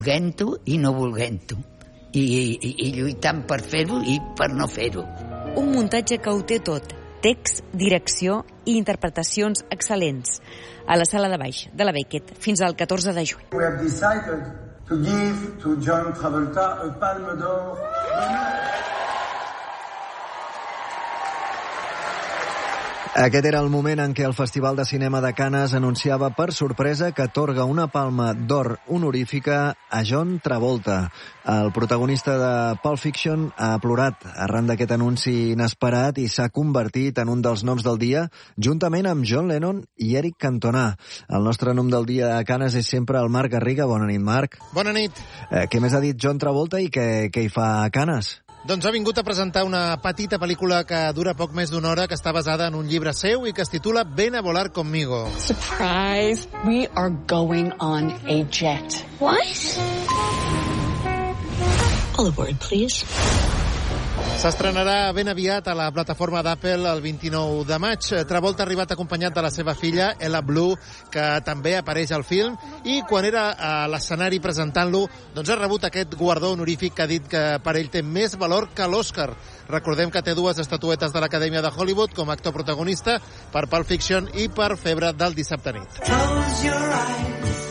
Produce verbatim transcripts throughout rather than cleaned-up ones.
volent-ho i no volent-ho. I, i, i lluitant per fer-ho i per no fer-ho. Un muntatge que ho té tot. Text, direcció i interpretacions excel·lents. A la sala de baix de la Beckett fins al catorze de juny. We have decided to give to John Travolta a Palme d'Or. Aquest era el moment en què el Festival de Cinema de Canes anunciava per sorpresa que atorga una palma d'or honorífica a John Travolta. El protagonista de Pulp Fiction ha plorat arran d'aquest anunci inesperat i s'ha convertit en un dels noms del dia, juntament amb John Lennon i Eric Cantona. El nostre nom del dia a Canes és sempre el Marc Garriga. Bona nit, Marc. Bona nit. Eh, què més ha dit John Travolta i què, què hi fa a Canes? Doncs ha vingut a presentar una petita pel·lícula que dura poc més d'una hora, que està basada en un llibre seu i que es titula Ven a volar conmigo. Surprise! We are going on a jet. What? All aboard, please. S'estrenarà ben aviat a la plataforma d'Apple el vint-i-nou de maig. Travolta ha arribat acompanyat de la seva filla, Ella Blue, que també apareix al film, i quan era a l'escenari presentant-lo, doncs ha rebut aquest guardó honorífic que ha dit que per ell té més valor que l'Oscar. Recordem que té dues estatuetes de l'Acadèmia de Hollywood com a actor protagonista per Pulp Fiction i per Febre del dissabte nit. Close your eyes.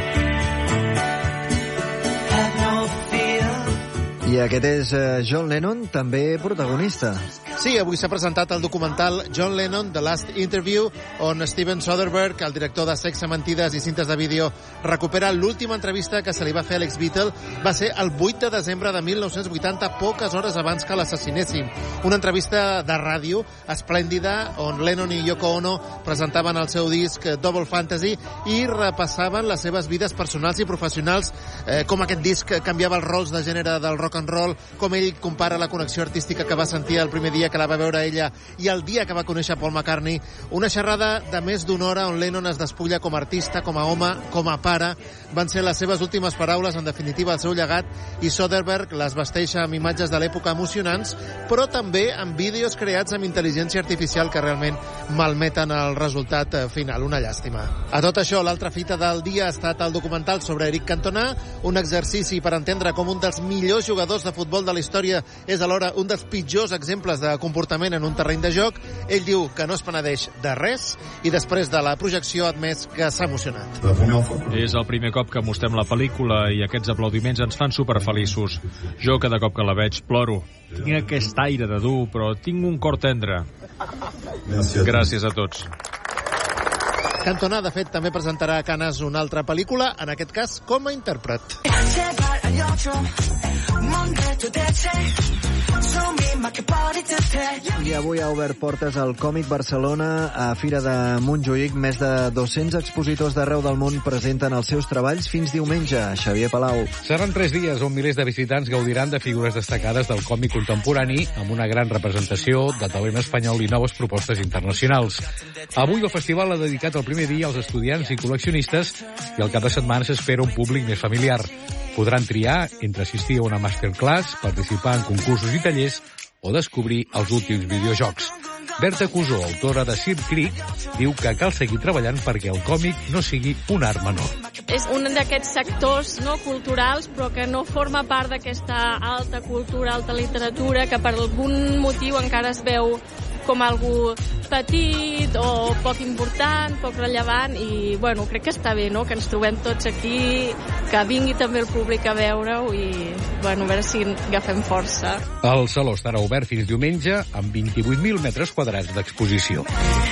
Have no fear. I aquest és John Lennon, també protagonista. Sí, avui s'ha presentat el documental John Lennon, The Last Interview, on Steven Soderbergh, el director de Sexe, Mentides i Cintes de Vídeo, recupera l'última entrevista que se li va fer a l'ex-Beatle. Va ser el vuit de desembre de mil nou-cents vuitanta, poques hores abans que l'assassinessin. Una entrevista de ràdio esplèndida, on Lennon i Yoko Ono presentaven el seu disc Double Fantasy i repassaven les seves vides personals i professionals, eh, com aquest disc canviava els rols de gènere del rock and roll, com ell compara la connexió artística que va sentir el primer dia que la va veure ella i el dia que va conèixer Paul McCartney. Una xerrada de més d'una hora on Lennon es despulla com a artista, com a home, com a pare. Van ser les seves últimes paraules, en definitiva el seu llegat, i Soderbergh les vesteix amb imatges de l'època emocionants, però també amb vídeos creats amb intel·ligència artificial que realment malmeten el resultat final. Una llàstima. A tot això, l'altra fita del dia ha estat el documental sobre Eric Cantona, un exercici per entendre com un dels millors jugadors de futbol de la història és alhora un dels pitjors exemples de comportament en un terreny de joc. Ell diu que no es penedeix de res i després de la projecció ha admès que s'ha emocionat. És el primer cop que mostrem la pel·lícula i aquests aplaudiments ens fan superfeliços. Jo cada cop que la veig ploro. Tinc aquest aire de dur, però tinc un cor tendre. Gràcies a tots. Cantona, de fet, també presentarà a Canes una altra pel·lícula, en aquest cas com a intèrpret. I avui ha obert portes al Còmic Barcelona a Fira de Montjuïc. Més de dos-cents expositors d'arreu del món presenten els seus treballs fins diumenge. Xavier Palau. Seran tres dies on milers de visitants gaudiran de figures destacades del còmic contemporani amb una gran representació de talent espanyol i noves propostes internacionals. Avui el festival ha dedicat el primer dia als estudiants i col·leccionistes i al cap de setmana s'espera un públic més familiar. Podran triar entre assistir a una masterclass, participar en concursos i tallers o descobrir els últims videojocs. Berta Cusó, autora de Sir Creek, diu que cal seguir treballant perquè el còmic no sigui un art menor. És un d'aquests sectors no culturals, però que no forma part d'aquesta alta cultura, alta literatura, que per algun motiu encara es veu com algú petit o poc important, poc rellevant, i bueno, crec que està bé, no?, que ens trobem tots aquí, que vingui també el públic a veure-ho i bueno, a veure si agafem força. El saló estarà obert fins diumenge amb vint-i-vuit mil metres quadrats d'exposició.